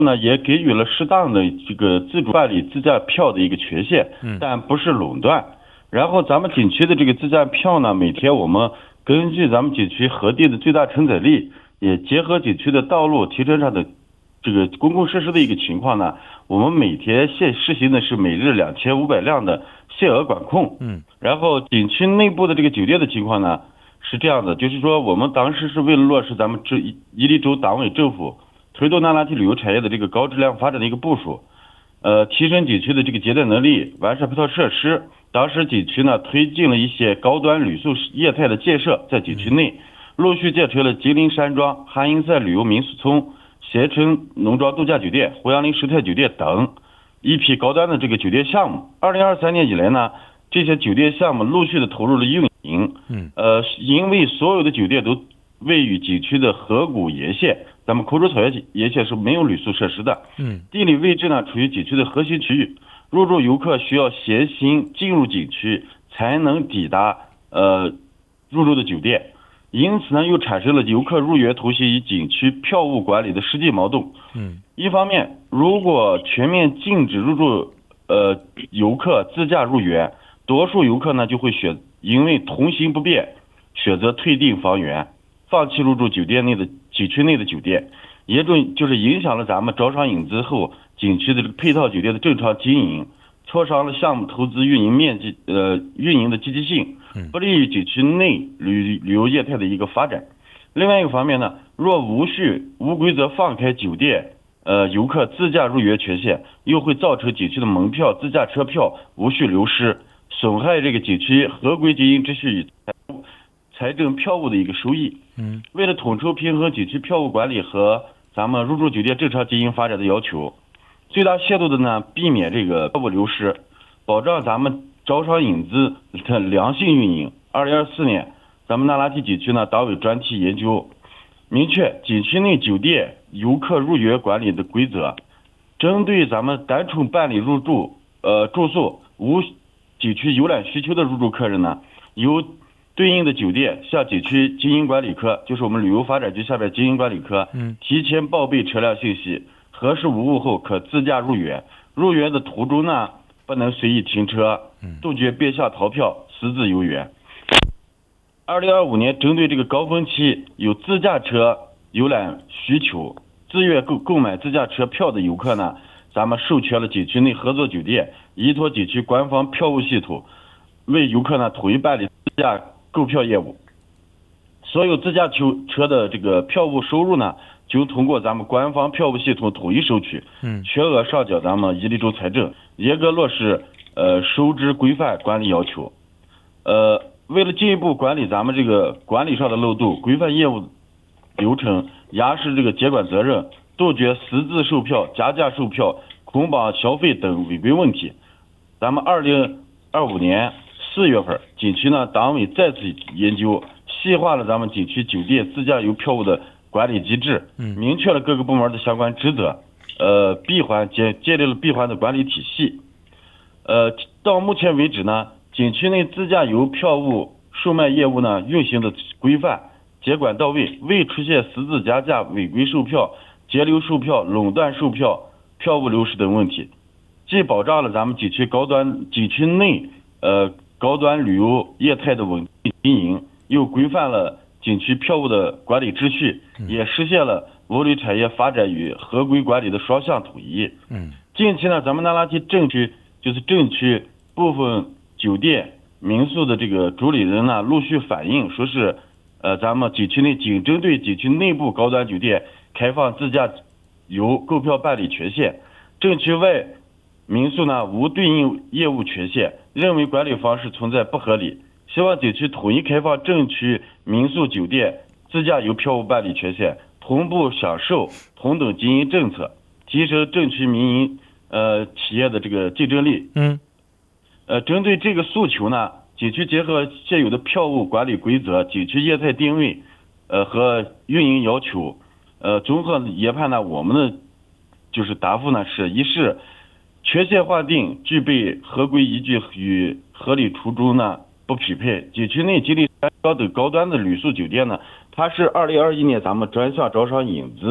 呢也给予了适当的这个自主办理自驾票的一个权限，但不是垄断。然后咱们景区的这个自驾票呢，每天我们根据咱们景区核定的最大承载力，也结合景区的道路、停车场的这个公共设施的一个情况呢，我们每天实行的是每日2500辆的限额管控。然后景区内部的这个酒店的情况呢是这样的，就是说我们当时是为了落实咱们伊犁州党委政府推动那拉提旅游产业的这个高质量发展的一个部署，提升景区的这个接待能力，完善配套设施。当时景区呢推进了一些高端旅宿业态的建设，在景区内陆续建成了吉林山庄、韩英赛旅游民宿村、携程农庄度假酒店、胡杨林生态酒店等一批高端的这个酒店项目。2023年以来呢，这些酒店项目陆续的投入了运营。因为所有的酒店都位于景区的河谷沿线，咱们口楚草原沿线是没有旅宿设施的。地理位置呢处于景区的核心区域，入住游客需要先行进入景区才能抵达入住的酒店，因此呢又产生了游客入园同行与景区票务管理的实际矛盾。一方面，如果全面禁止入住游客自驾入园，多数游客呢就会因为同行不便选择退订房源，放弃入住景区内的酒店，严重就是影响了咱们招商引资后景区的这个配套酒店的正常经营，挫伤了项目投资运营的积极性，不利于景区内旅游业态的一个发展。另外一个方面呢，若无规则放开酒店游客自驾入园权限，又会造成景区的门票、自驾车票无序流失，损害这个景区合规经营秩序与财政票务的一个收益。为了统筹平衡景区票务管理和咱们入住酒店正常经营发展的要求，最大限度的呢避免这个票务流失，保障咱们招商引资的良性运营。2024年，咱们那拉提景区呢党委专题研究明确景区内酒店游客入园管理的规则，针对咱们单纯办理入住住宿无景区游览需求的入住客人呢，由对应的酒店向景区经营管理科，就是我们旅游发展局下边经营管理科，提前报备车辆信息，核实无误后可自驾入园。入园的途中呢，不能随意停车，杜绝变相逃票、私自游园。2025年，针对这个高峰期有自驾车游览需求、自愿购买自驾车票的游客呢，咱们授权了景区内合作酒店依托景区官方票务系统，为游客呢统一办理自驾购票业务。所有自驾车的这个票务收入呢，就通过咱们官方票务系统统一收取，全额上缴咱们伊犁州财政，严格落实收支规范管理要求。为了进一步管理咱们这个管理上的漏洞，规范业务流程，压实这个监管责任，杜绝私自售票、加价售票、捆绑消费等违规问题。咱们2025年4月份，景区呢党委再次研究，细化了咱们景区酒店自驾游票务的管理机制，明确了各个部门的相关职责，建立了闭环的管理体系。到目前为止呢，景区内自驾游票务售卖业务呢运行的规范，监管到位，未出现私自加价、违规售票、截留售票、垄断售票、票务流失等问题，既保障了咱们景区内高端旅游业态的稳定经营，又规范了景区票务的管理秩序，也实现了文旅产业发展与合规管理的双向统一。近期呢，咱们那拉提镇区部分酒店民宿的这个主理人呢，陆续反映说是咱们景区内仅针对景区内部高端酒店开放自驾游购票办理权限，镇区外民宿呢无对应业务权限，认为管理方式存在不合理，希望景区统一开放镇区民宿酒店自驾游票务办理权限，同步享受同等经营政策，提升镇区民营企业的这个竞争力。针对这个诉求呢，景区结合现有的票务管理规则、景区业态定位和运营要求，综合研判呢，我们的就是答复呢是：一是权限划定具备合规依据与合理初衷呢不匹配。景区内吉林山庄等高端的旅宿酒店呢，它是2021年咱们专项招商引资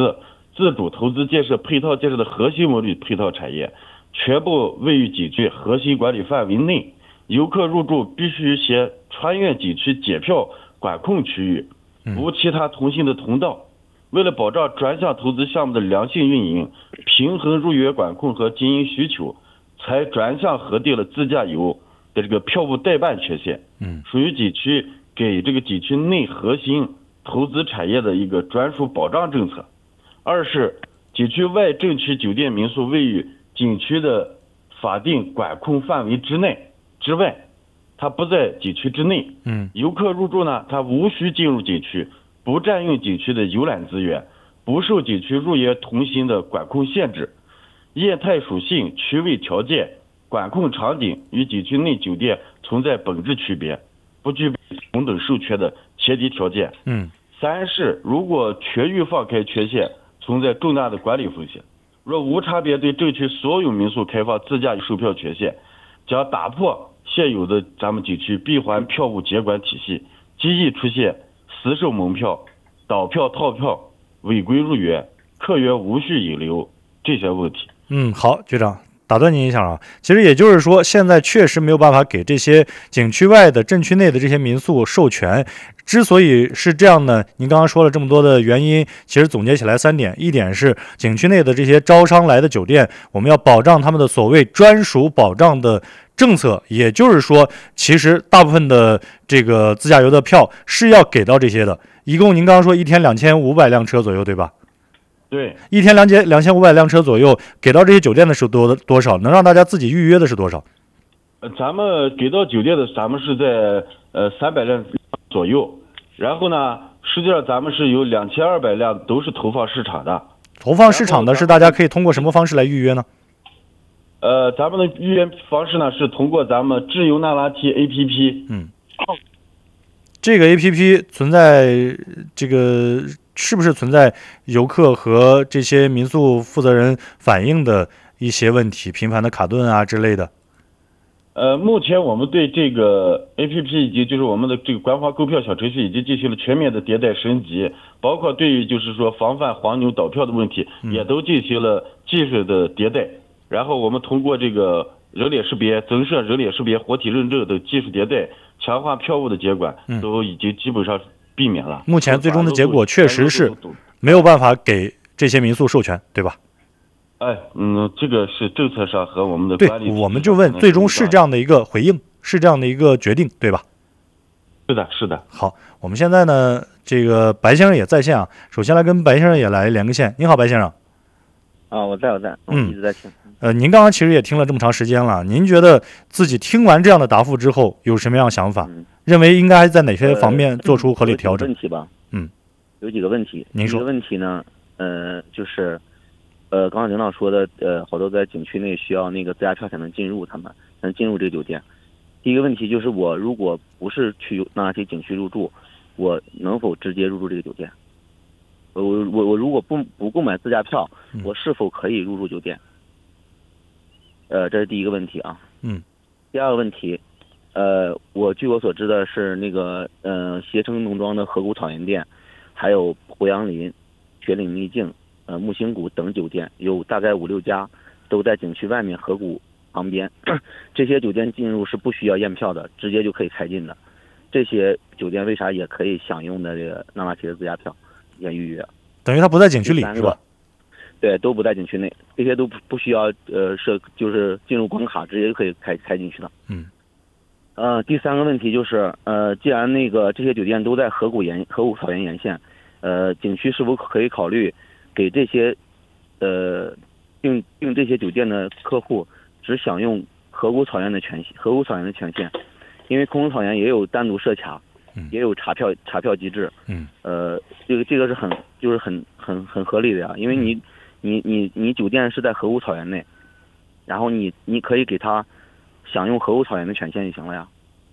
自主投资建设配套建设的核心目的配套产业，全部位于景区核心管理范围内。游客入住必须先穿越景区检票管控区域，无其他通行的通道。为了保障专项投资项目的良性运营，平衡入园管控和经营需求，才专项核定了自驾游的这个票务代办权限，属于景区给这个景区内核心投资产业的一个专属保障政策。二是景区外镇区酒店民宿位于景区的法定管控范围之外，它不在景区之内。游客入住呢，它无需进入景区，不占用景区的游览资源，不受景区入园同行的管控限制。业态属性、区位条件、管控场景与景区内酒店存在本质区别，不具备同等授权的前提条件。三是如果全域放开权限，存在重大的管理风险。若无差别对镇区所有民宿开放自驾售票权限，将打破现有的咱们景区闭环票务监管体系，极易出现私售门票、倒票套票、违规入园、客源无序引流这些问题。 好，局长，打断您一下啊，其实也就是说，现在确实没有办法给这些景区外的镇区内的这些民宿授权。之所以是这样呢，您刚刚说了这么多的原因，其实总结起来3点：一点是景区内的这些招商来的酒店，我们要保障他们的所谓专属保障的政策，也就是说，其实大部分的这个自驾游的票是要给到这些的。一共您刚刚说一天2500辆车左右，对吧？ 对， 一天2500辆车左右，给到这些酒店的是多少？能让大家自己预约的是多少？ 咱们给到酒店的，咱们是在300辆左右。然后呢，实际上咱们是有2200辆都是投放市场的。 投放市场的是大家可以通过什么方式来预约呢？ 咱们的预约方式呢是通过咱们智游那拉提 APP。 这个 APP 存在这个是不是存在游客和这些民宿负责人反映的一些问题，频繁的卡顿啊之类的？ 目前我们对这个 APP 以及就是我们的这个官方购票小程序已经进行了全面的迭代升级，包括对于就是说防范黄牛倒票的问题，也都进行了技术的迭代。然后我们通过这个人脸识别、增设人脸识别、活体认证等技术迭代，强化票务的监管，都已经基本上避免了。 目前最终的结果确实是没有办法给这些民宿授权，对吧？ 这个是政策上和我们的管理。 对，我们就问，最终是这样的一个回应，是这样的一个决定，对吧？ 是的。 好，我们现在呢，这个白先生也在线啊。首先来跟白先生也来连个线。您好，白先生。 我在，我一直在听。 您刚刚其实也听了这么长时间了，您觉得自己听完这样的答复之后有什么样的想法？认为应该在哪些方面做出合理调整？ 有几个问题吧。有几个问题。 您说。 一个问题呢，就是刚刚领导说的，好多在景区内需要那个自驾票才能进入，才能进入这个酒店。第一个问题就是，我如果不是去那拉提景区入住，我能否直接入住这个酒店？我如果不购买自驾票，我是否可以入住酒店？这是第一个问题啊。第二个问题，据我所知的是那个携程农庄的河谷草原店，还有胡杨林、雪岭秘境、木星谷等酒店，有大概5、6家都在景区外面河谷旁边。这些酒店进入是不需要验票的，直接就可以开进的。这些酒店为啥也可以享用的这个那拉提的自驾票也预约？等于它不在景区里是吧？对，都不在景区内，这些都不需要就是进入关卡，直接就可以开进去的。第三个问题就是，既然那个这些酒店都在河谷草原沿线，景区是否可以考虑给这些订这些酒店的客户只享用河谷草原的权限？因为空中草原也有单独设卡，也有查票机制。这个是很合理的呀，因为你酒店是在河谷草原内，然后你可以给他享用河谷草原的权限就行了呀。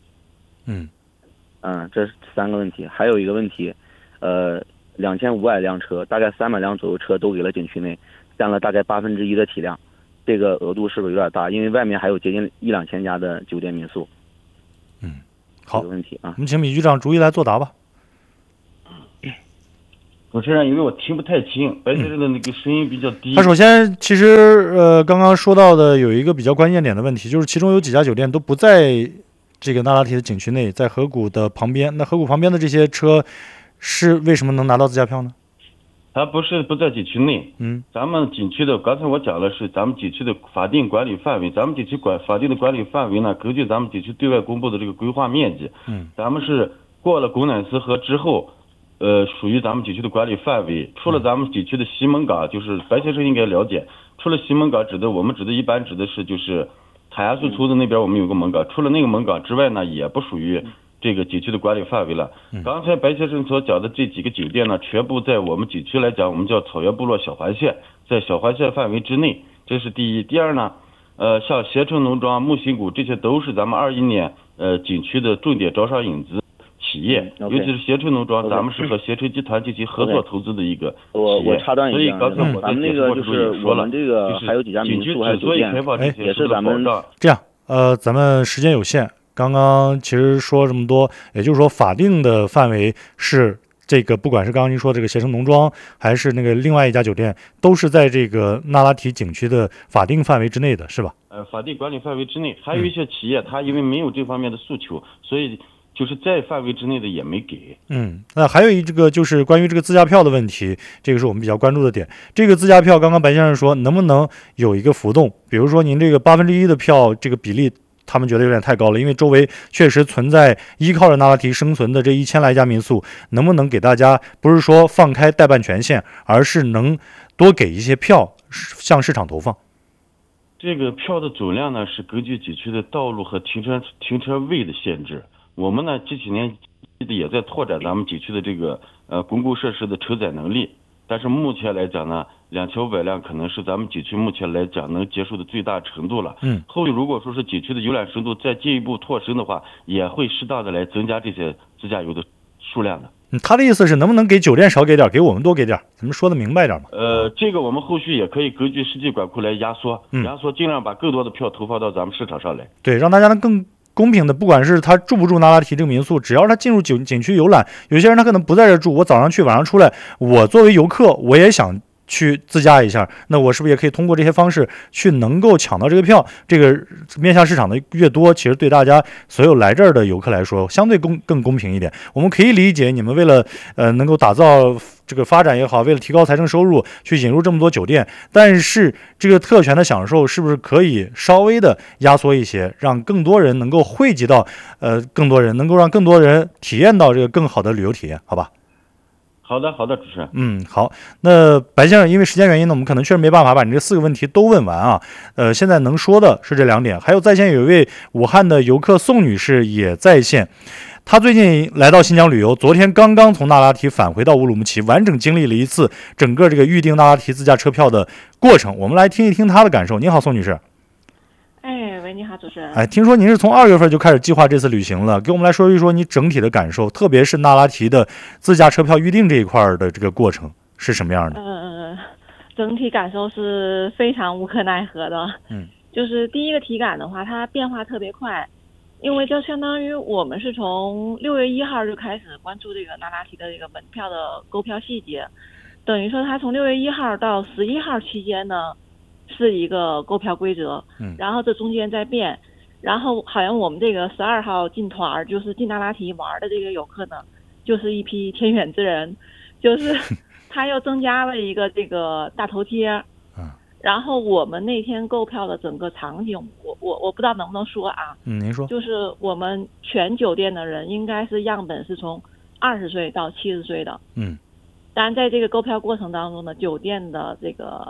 这是3个问题。还有一个问题，2500辆车，大概300辆左右车都给了景区内，占了大概1/8的体量，这个额度是不是有点大？因为外面还有接近1、2千家的酒店民宿。好，问题啊，我们请米局长逐一来作答吧。 主持人，因为我听不太清，白先生的那个声音比较低。 他首先其实刚刚说到的有一个比较关键点的问题，就是其中有几家酒店都不在这个那拉提的景区内，在河谷的旁边。那河谷旁边的这些车是为什么能拿到自驾票呢？ 它不在景区内，咱们景区的刚才我讲了是咱们景区的法定管理范围，咱们景区法定的管理范围呢，根据咱们景区对外公布的这个规划面积，咱们是过了拱乃斯河之后，属于咱们景区的管理范围。除了咱们景区的西门港，就是白先生应该了解，除了西门港我们一般指的是就是海牙树村的那边我们有个门港，除了那个门港之外呢，也不属于这个景区的管理范围了。刚才白先生所讲的这几个酒店呢，全部在我们景区来讲，我们叫草原部落小环线，在小环线范围之内，这是第一。第二呢，像携程农庄、木心谷，这些都是咱们21年景区的重点招商引资企业，尤其是携程农庄，咱们是和携程集团进行合作投资的一个企业。 我插断一下， 所以刚才我咱们那个就是我们这个还有几家民宿还有酒店，也是咱们这样。咱们时间有限，刚刚其实说这么多，也就是说法定的范围是这个，不管是刚刚您说这个携程农庄，还是那个另外一家酒店，都是在这个那拉提景区的法定范围之内的，是吧？ 法定管理范围之内，还有一些企业，它因为没有这方面的诉求，所以就是在范围之内的也没给。 那还有一个就是关于这个自驾票的问题，这个是我们比较关注的点。这个自驾票，刚刚白先生说，能不能有一个浮动？比如说您这个1/8的票，这个比例，他们觉得有点太高了，因为周围确实存在依靠着那拉提生存的这1000来家民宿，能不能给大家不是说放开代办权限，而是能多给一些票向市场投放？ 这个票的总量呢，是根据景区的道路和停车位的限制。我们呢这几年也在拓展咱们景区的这个公共设施的承载能力，但是目前来讲呢，2500辆可能是咱们景区目前来讲能接受的最大程度了。后续如果说是景区的游览深度再进一步拓深的话，也会适当的来增加这些自驾游的数量的。 他的意思是能不能给酒店少给点，给我们多给点？咱们说的明白点嘛？ 这个我们后续也可以根据实际管控来压缩，尽量把更多的票投放到咱们市场上来。 对，让大家能更公平的，不管是他住不住那拉提这个民宿，只要是他进入景区游览，有些人他可能不在这住，我早上去晚上出来，我作为游客我也想去自驾一下，那我是不是也可以通过这些方式去能够抢到这个票？这个面向市场的越多，其实对大家所有来这儿的游客来说，相对更公平一点。我们可以理解你们为了能够打造这个发展也好，为了提高财政收入去引入这么多酒店，但是这个特权的享受是不是可以稍微的压缩一些，让更多人能够汇集到更多人，能够让更多人体验到这个更好的旅游体验，好吧？ 好的，主持人。好，那白先生，因为时间原因呢，我们可能确实没办法把你这4个问题都问完啊。现在能说的是这2点，还有在线有一位武汉的游客宋女士也在线，她最近来到新疆旅游，昨天刚刚从那拉提返回到乌鲁木齐，完整经历了一次整个这个预订那拉提自驾车票的过程。我们来听一听她的感受。您好，宋女士。 喂，你好，主持人。 听说您是从2月份就开始计划这次旅行了，给我们来说一说你整体的感受，特别是那拉提的自驾车票预订这一块的这个过程是什么样的？ 整体感受是非常无可奈何的。就是第一个体感的话，它变化特别快，因为就相当于我们是从6月1号就开始关注这个那拉提的这个门票的购票细节，等于说它从6月1号到11号期间呢，是一个购票规则，然后这中间在变，然后好像我们这个12号进团，就是进那拉提玩的这个游客呢，就是一批天选之人，就是他又增加了一个这个大头贴，然后我们那天购票的整个场景，我不知道能不能说啊， 您说， 就是我们全酒店的人应该是样本是从20岁到70岁的，当然在这个购票过程当中呢，酒店的这个